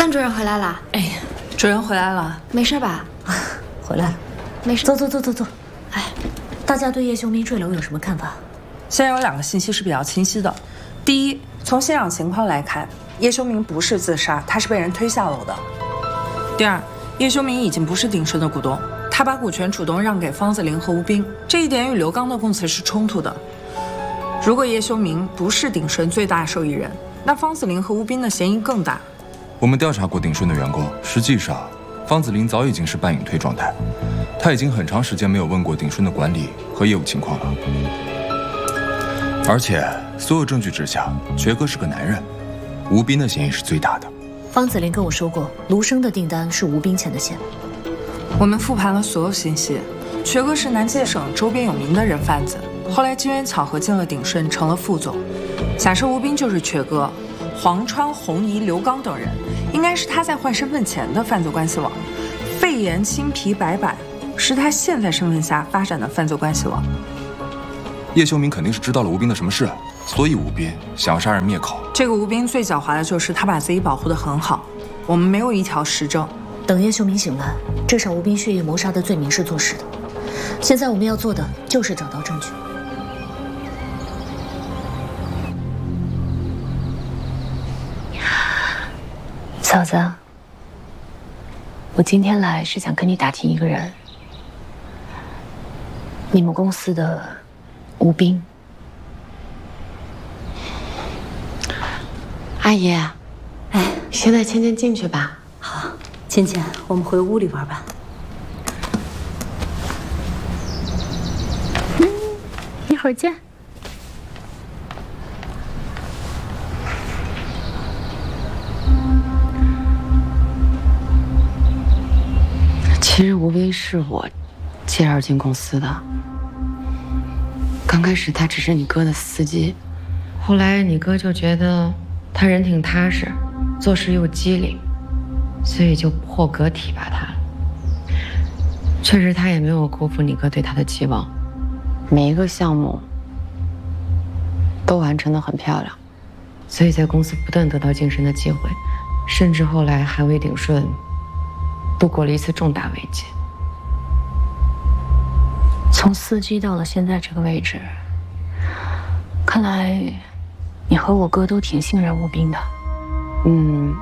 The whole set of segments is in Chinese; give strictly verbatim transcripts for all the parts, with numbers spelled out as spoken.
段主任回来了。 哎，主任回来了， 没事吧？ 回来了， 没事。 走走走走走。哎，大家对叶修明坠楼有什么看法？ 现在有两个信息是比较清晰的。第一，从现场情况来看，叶修明不是自杀，他是被人推下楼的。第二，叶修明已经不是鼎盛的股东，他把股权主动让给方子林和吴斌，这一点与刘刚的供词是冲突的。如果叶修明不是鼎盛最大受益人，那方子林和吴斌的嫌疑更大。 我们调查过鼎盛的员工，实际上，方子林早已经是半隐退状态，他已经很长时间没有问过鼎盛的管理和业务情况了。而且，所有证据指向，瘸哥是个男人，吴斌的嫌疑是最大的。 方子林跟我说过，卢生的订单是吴斌牵的线。 我们复盘了所有信息，瘸哥是南界省周边有名的人贩子，后来机缘巧合进了鼎盛，成了副总。假设吴斌就是瘸哥，黄川、红姨、刘刚等人，应该是他在换身份前的犯罪关系网。肺炎、青皮、白板，是他现在身份下发展的犯罪关系网。 叶修明肯定是知道了吴斌的什么事，所以吴斌想要杀人灭口。 这个吴斌最狡猾的就是他把自己保护得很好，我们没有一条实证。 等叶修明醒来，至少吴斌蓄意谋杀的罪名是坐实的。现在我们要做的就是找到证据。嫂子，我今天来是想跟你打听一个人，你们公司的吴斌。 阿姨，哎，现在芊芊进去吧。 好，芊芊，我们回屋里玩吧。 嗯，一会儿见。 其实吴斌是我介绍进公司的。刚开始他只是你哥的司机，后来你哥就觉得他人挺踏实，做事又机灵，所以就破格提拔他了。确实，他也没有辜负你哥对他的期望，每一个项目都完成得很漂亮，所以在公司不断得到晋升的机会，甚至后来还为鼎顺度过了一次重大危机。 从司机到了现在这个位置，看来你和我哥都挺信任吴斌的。 嗯，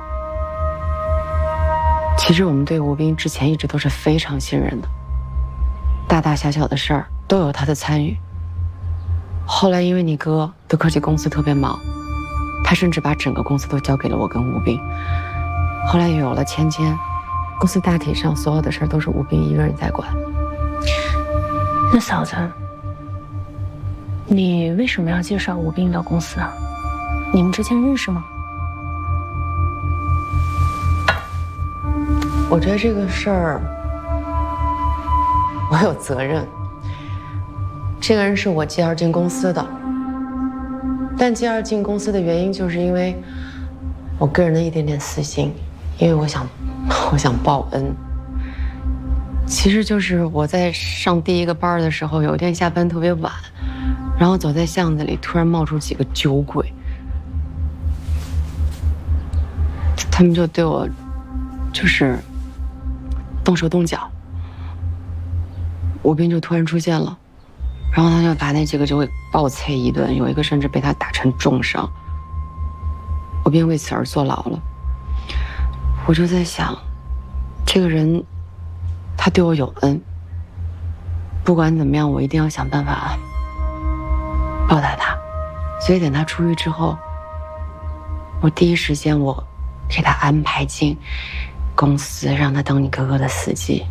其实我们对吴斌之前一直都是非常信任的，大大小小的事儿都有他的参与。后来因为你哥的科技公司特别忙，他甚至把整个公司都交给了我跟吴斌。后来又有了芊芊，公司大体上所有的事儿都是吴斌一个人在管。 那嫂子，你为什么要介绍吴斌到公司啊？你们之前认识吗？ 我觉得这个事儿我有责任。这个人是我介绍进公司的，但介绍进公司的原因就是因为我个人的一点点私心，因为我想，我想报恩。其实就是我在上第一个班的时候，有一天下班特别晚，然后走在巷子里，突然冒出几个酒鬼，他们就对我就是动手动脚。吴斌就突然出现了，然后他就把那几个酒鬼暴啐一顿，有一个甚至被他打成重伤。吴斌为此而坐牢了。我就在想，这个人他对我有恩，不管怎么样，我一定要想办法报答他。所以等他出狱之后，我第一时间我给他安排进公司，让他当你哥哥的司机。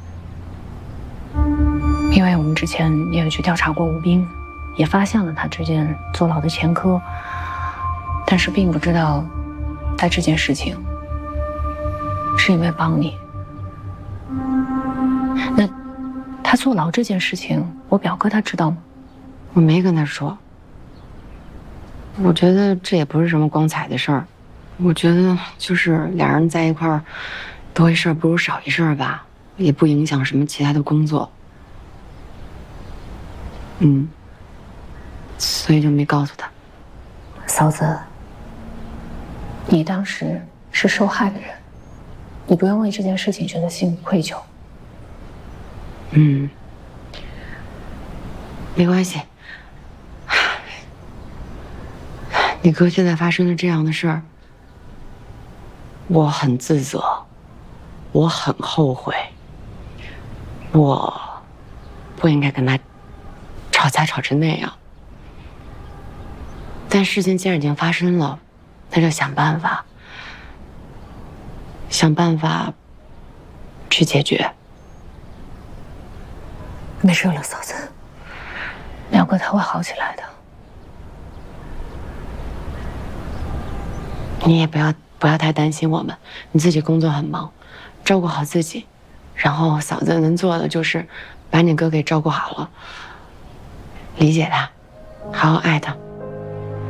因为我们之前也有去调查过吴斌，也发现了他之前坐牢的前科，但是并不知道他这件事情是因为帮你。那他坐牢这件事情，我表哥他知道吗？ 我没跟他说。我觉得这也不是什么光彩的事儿，我觉得就是俩人在一块儿，多一事不如少一事吧，也不影响什么其他的工作。嗯，所以就没告诉他。 嫂子，你当时是受害的人， 你不用为这件事情觉得心里愧疚。 嗯，没关系。你哥现在发生了这样的事儿，我很自责，我很后悔，我不应该跟他吵架吵成那样。但事情既然已经发生了，那就想办法，想办法去解决。 没事了，嫂子，苗哥他会好起来的。 你也不要不要太担心我们，你自己工作很忙，照顾好自己，然后嫂子能做的就是把你哥给照顾好了，理解他，好好爱他。